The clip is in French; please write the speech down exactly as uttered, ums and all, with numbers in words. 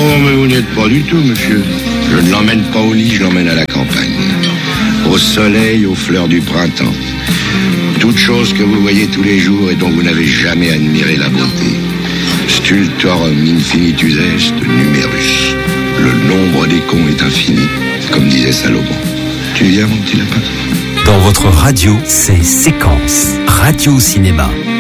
Oh, mais vous n'êtes pas du tout, monsieur. Je ne l'emmène pas au lit, je l'emmène à la campagne. Au soleil, aux fleurs du printemps. Toutes choses que vous voyez tous les jours et dont vous n'avez jamais admiré la beauté. Stultorum infinitus est numerus. Le nombre des cons est infini, comme disait Salomon. Tu viens, mon petit lapin ? Dans votre radio, c'est Séquence, Radio Cinéma.